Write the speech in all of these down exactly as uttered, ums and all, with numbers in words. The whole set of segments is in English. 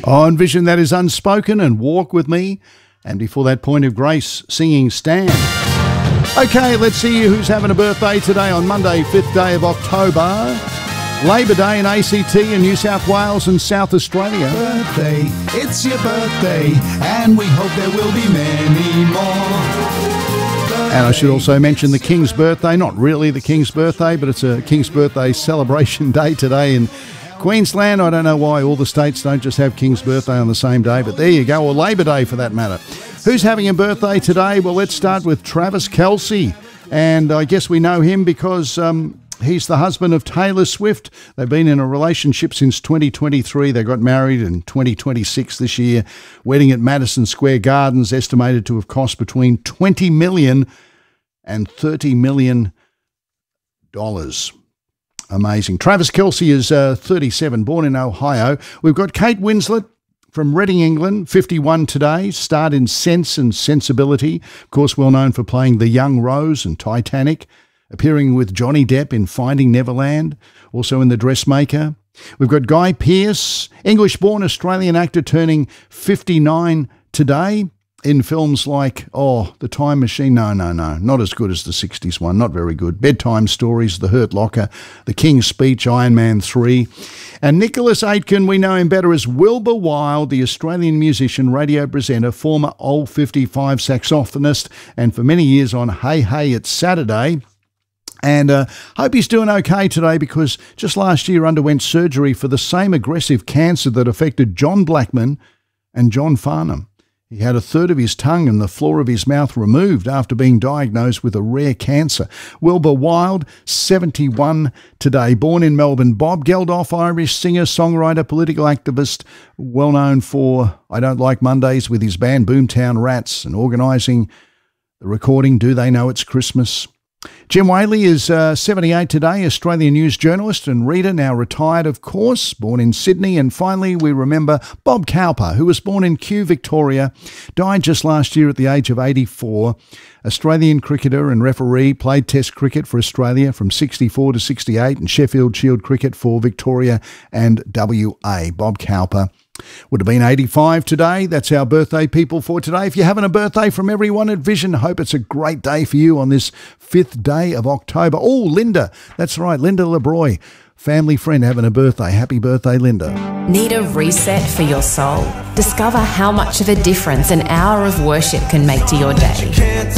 On Vision That Is Unspoken and Walk With Me. And before that, Point of Grace singing Stand. Okay, let's see who's having a birthday today on Monday, fifth day of October. Labor Day in A C T in New South Wales and South Australia. Birthday, it's your birthday, and we hope there will be many more. And I should also mention the King's birthday. Not really the King's birthday, but it's a King's birthday celebration day today in Queensland. I don't know why all the states don't just have King's birthday on the same day, but there you go, or Labor Day for that matter. Who's having a birthday today? Well, let's start with Travis Kelce, and I guess we know him because um, he's the husband of Taylor Swift. They've been in a relationship since twenty twenty-three. They got married in twenty twenty-six this year. Wedding at Madison Square Gardens, estimated to have cost between twenty million dollars and thirty million dollars. Amazing. Travis Kelce is uh, thirty-seven, born in Ohio. We've got Kate Winslet from Reading, England, fifty-one today, starred in Sense and Sensibility, of course well known for playing the young Rose in Titanic, appearing with Johnny Depp in Finding Neverland, also in The Dressmaker. We've got Guy Pearce, English-born Australian actor, turning fifty-nine today, in films like, oh, The Time Machine, no, no, no, not as good as the sixties one, not very good. Bedtime Stories, The Hurt Locker, The King's Speech, Iron Man three. And Nicholas Aitken, we know him better as Wilbur Wilde, the Australian musician, radio presenter, former Old fifty-five saxophonist, and for many years on Hey Hey It's Saturday. And uh, hope he's doing okay today because just last year underwent surgery for the same aggressive cancer that affected John Blackman and John Farnham. He had a third of his tongue and the floor of his mouth removed after being diagnosed with a rare cancer. Wilbur Wilde, seventy-one today, born in Melbourne. Bob Geldof, Irish singer, songwriter, political activist, well known for I Don't Like Mondays with his band Boomtown Rats and organising the recording Do They Know It's Christmas. Jim Whaley is uh, seventy-eight today, Australian news journalist and reader, now retired, of course, born in Sydney. And finally, we remember Bob Cowper, who was born in Kew, Victoria, died just last year at the age of eighty-four. Australian cricketer and referee, played Test cricket for Australia from sixty-four to sixty-eight and Sheffield Shield cricket for Victoria and W A. Bob Cowper would have been eighty-five today. That's our birthday people for today. If you're having a birthday from everyone at Vision, hope it's a great day for you on this fifth day of October. Oh, Linda. That's right, Linda LeBroy, family friend, having a birthday. Happy birthday, Linda. Need a reset for your soul? Discover how much of a difference an hour of worship can make to your day.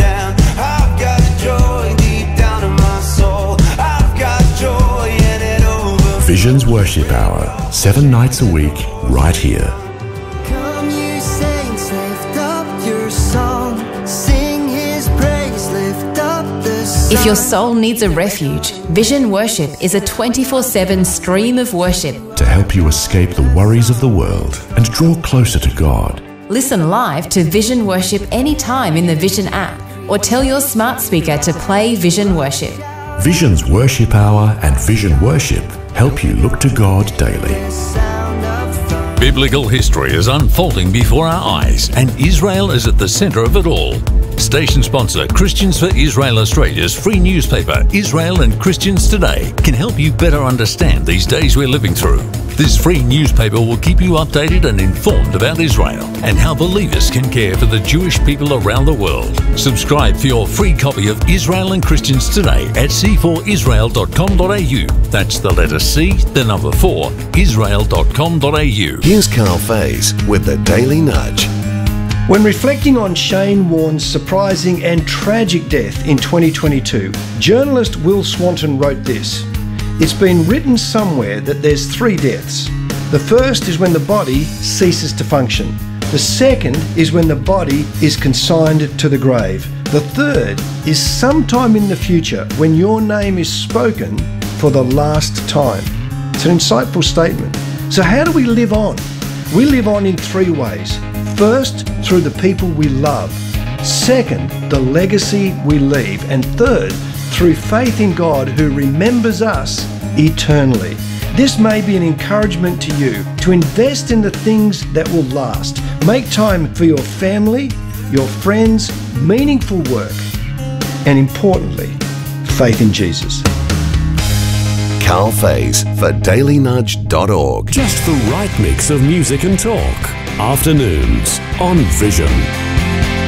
Vision's Worship Hour, seven nights a week, right here. Come you saints, lift up your song, sing his praise, lift up the song. If your soul needs a refuge, Vision Worship is a twenty-four seven stream of worship to help you escape the worries of the world and draw closer to God. Listen live to Vision Worship anytime in the Vision app or tell your smart speaker to play Vision Worship. Vision's Worship Hour and Vision Worship help you look to God daily. Biblical history is unfolding before our eyes, and Israel is at the centre of it all. Station sponsor Christians for Israel Australia's free newspaper, Israel and Christians Today, can help you better understand these days we're living through. This free newspaper will keep you updated and informed about Israel and how believers can care for the Jewish people around the world. Subscribe for your free copy of Israel and Christians Today at c four israel dot com dot a u. That's the letter C, the number four, israel dot com dot a u. Here's Carl Faze with the Daily Nudge. When reflecting on Shane Warne's surprising and tragic death in twenty twenty-two, journalist Will Swanton wrote this: "It's been written somewhere that there's three deaths. The first is when the body ceases to function. The second is when the body is consigned to the grave. The third is sometime in the future when your name is spoken for the last time." It's an insightful statement. So how do we live on? We live on in three ways. First, through the people we love. Second, the legacy we leave. And third, through faith in God who remembers us eternally. This may be an encouragement to you to invest in the things that will last. Make time for your family, your friends, meaningful work, and importantly, faith in Jesus. Carl Fays for daily nudge dot org. Just the right mix of music and talk. Afternoons on Vision.